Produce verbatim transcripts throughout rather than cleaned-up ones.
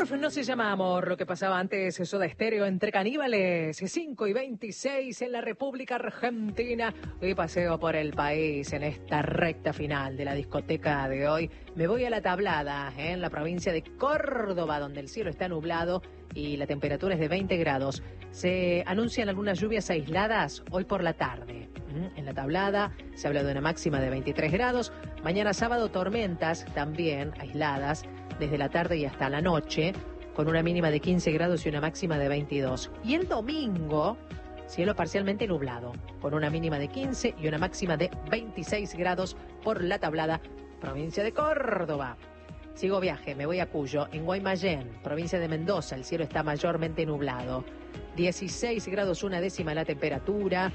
Love no se llama amor, lo que pasaba antes, Soda Stereo entre caníbales, cinco y veintiséis en la República Argentina. Hoy paseo por el país en esta recta final de la discoteca de hoy. Me voy a La Tablada, ¿eh? En la provincia de Córdoba, donde el cielo está nublado y la temperatura es de veinte grados. Se anuncian algunas lluvias aisladas hoy por la tarde. En La Tablada se habla de una máxima de veintitrés grados. Mañana sábado tormentas también aisladas desde la tarde y hasta la noche, con una mínima de quince grados y una máxima de veintidós. Y el domingo, cielo parcialmente nublado, con una mínima de quince y una máxima de veintiséis grados por La Tablada, provincia de Córdoba. Sigo viaje, me voy a Cuyo, en Guaymallén, provincia de Mendoza, el cielo está mayormente nublado. dieciséis grados una décima la temperatura.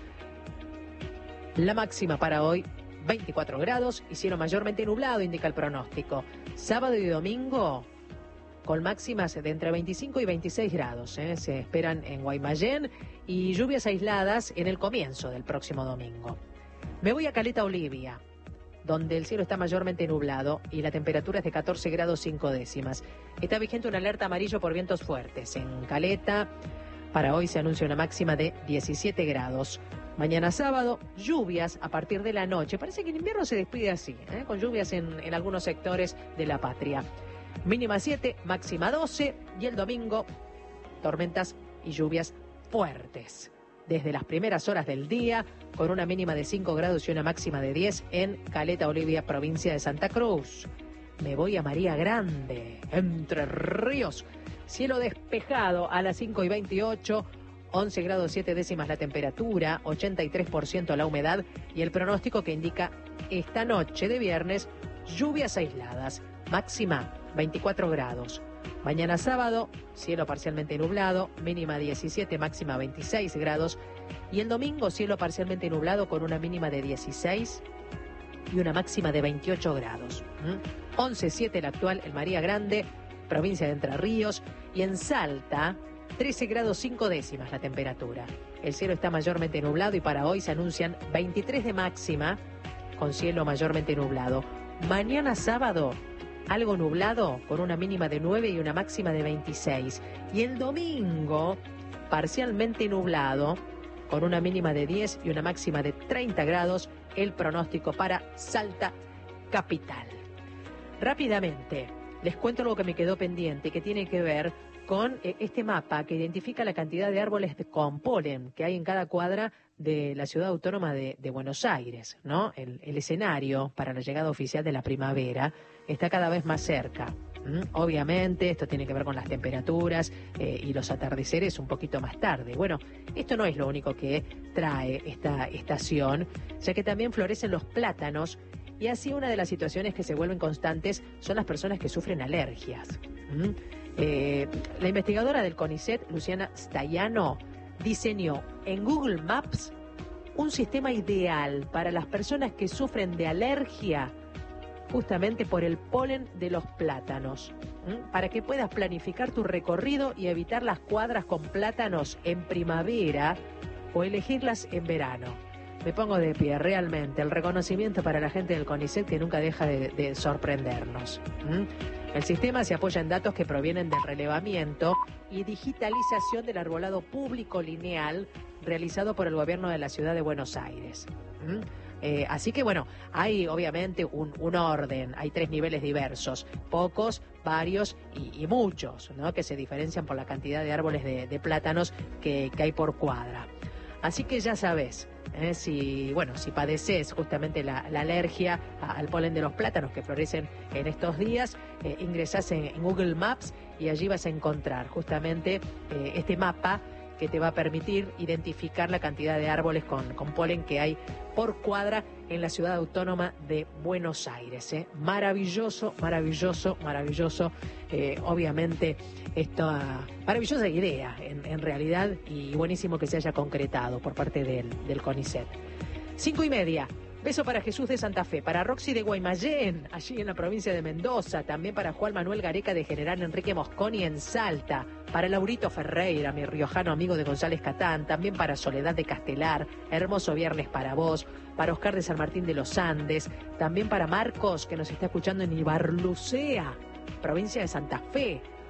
La máxima para hoy, veinticuatro grados y cielo mayormente nublado, indica el pronóstico. Sábado y domingo, con máximas de entre veinticinco y veintiséis grados, ¿eh? Se esperan en Guaymallén y lluvias aisladas en el comienzo del próximo domingo. Me voy a Caleta Olivia, donde el cielo está mayormente nublado y la temperatura es de catorce grados cinco décimas. Está vigente una alerta amarillo por vientos fuertes. En Caleta, para hoy se anuncia una máxima de diecisiete grados. Mañana sábado, lluvias a partir de la noche. Parece que el invierno se despide así, ¿eh? Con lluvias en, en algunos sectores de la patria. Mínima siete, máxima doce. Y el domingo, tormentas y lluvias fuertes. Desde las primeras horas del día, con una mínima de cinco grados y una máxima de diez en Caleta Olivia, provincia de Santa Cruz. Me voy a María Grande, Entre Ríos. Cielo despejado a las cinco y veintiocho. once grados siete décimas la temperatura, ochenta y tres por ciento la humedad y el pronóstico que indica esta noche de viernes lluvias aisladas, máxima veinticuatro grados. Mañana sábado, cielo parcialmente nublado, mínima diecisiete, máxima veintiséis grados y el domingo cielo parcialmente nublado con una mínima de dieciséis y una máxima de veintiocho grados. ¿Mm? once siete el actual en María Grande, provincia de Entre Ríos, y en Salta, trece grados cinco décimas la temperatura. El cielo está mayormente nublado y para hoy se anuncian veintitrés de máxima con cielo mayormente nublado. Mañana sábado, algo nublado con una mínima de nueve y una máxima de veintiséis. Y el domingo, parcialmente nublado con una mínima de diez y una máxima de treinta grados, el pronóstico para Salta capital. Rápidamente, les cuento algo que me quedó pendiente, que tiene que ver con este mapa que identifica la cantidad de árboles con polen que hay en cada cuadra de la ciudad autónoma de, de Buenos Aires, ¿no? El, el escenario para la llegada oficial de la primavera está cada vez más cerca. ¿Mm? Obviamente esto tiene que ver con las temperaturas eh, y los atardeceres un poquito más tarde. Bueno, esto no es lo único que trae esta estación, ya que también florecen los plátanos y así una de las situaciones que se vuelven constantes son las personas que sufren alergias. ¿Mm? Eh, la investigadora del CONICET, Luciana Staiano, diseñó en Google Maps un sistema ideal para las personas que sufren de alergia justamente por el polen de los plátanos, ¿Mm? para que puedas planificar tu recorrido y evitar las cuadras con plátanos en primavera o elegirlas en verano. Me pongo de pie, realmente, el reconocimiento para la gente del CONICET que nunca deja de, de sorprendernos. ¿Mm? El sistema se apoya en datos que provienen del relevamiento y digitalización del arbolado público lineal realizado por el gobierno de la ciudad de Buenos Aires. ¿Mm? Eh, así que bueno, hay obviamente un, un orden, hay tres niveles diversos, pocos, varios y, y muchos, ¿no? Que se diferencian por la cantidad de árboles de, de plátanos que, que hay por cuadra. Así que ya sabes, ¿eh? si bueno si padeces justamente la, la alergia a, al polen de los plátanos que florecen en estos días, eh, ingresás en, en Google Maps y allí vas a encontrar justamente eh, este mapa que te va a permitir identificar la cantidad de árboles con, con polen que hay por cuadra en la ciudad autónoma de Buenos Aires. ¿eh? Maravilloso, maravilloso, maravilloso. Eh, obviamente, esta maravillosa idea en, en realidad y buenísimo que se haya concretado por parte del, del CONICET. Cinco y media. Beso para Jesús de Santa Fe, para Roxy de Guaymallén, allí en la provincia de Mendoza, también para Juan Manuel Gareca de General Enrique Mosconi en Salta, para Laurito Ferreira, mi riojano amigo de González Catán, también para Soledad de Castelar, hermoso viernes para vos, para Oscar de San Martín de los Andes, también para Marcos, que nos está escuchando en Ibarlucea, provincia de Santa Fe,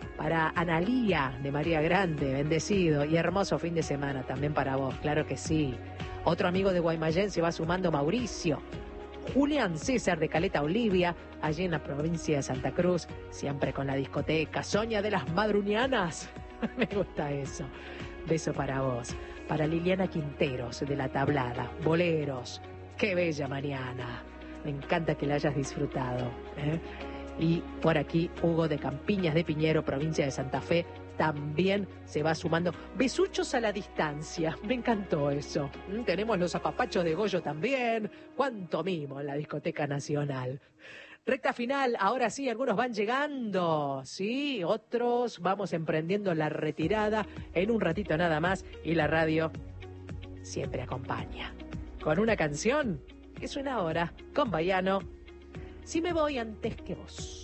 Para Analía de María Grande, bendecido y hermoso fin de semana también para vos, claro que sí. Otro amigo de Guaymallén se va sumando, Mauricio. Julián César de Caleta Olivia, allí en la provincia de Santa Cruz, siempre con la discoteca. Soña de las Madrunianas, me gusta eso. Beso para vos. Para Liliana Quinteros de La Tablada, Boleros. Qué bella mañana. Me encanta que la hayas disfrutado, ¿eh? Y por aquí, Hugo de Campiñas de Piñero, provincia de Santa Fe, también se va sumando. Besuchos a la distancia, me encantó eso. ¿Mm? Tenemos los apapachos de Goyo también. Cuánto mimo en la discoteca nacional. Recta final, ahora sí, algunos van llegando, sí, otros vamos emprendiendo la retirada en un ratito nada más y la radio siempre acompaña. Con una canción que suena ahora, con Baiano, Si me voy antes que vos.